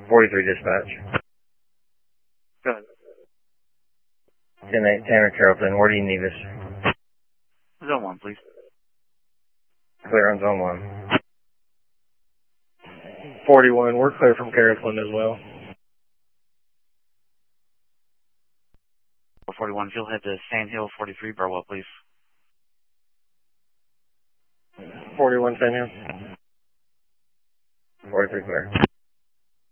43 dispatch. Go ahead. 10-8, Tanner Carrollton. Where do you need us? Zone 1, please. Clear on zone 1. 41, we're clear from Carrollton as well. 41, if you'll head to Sand Hill 43, Burwell, please. 41, Sand Hill. 43 clear.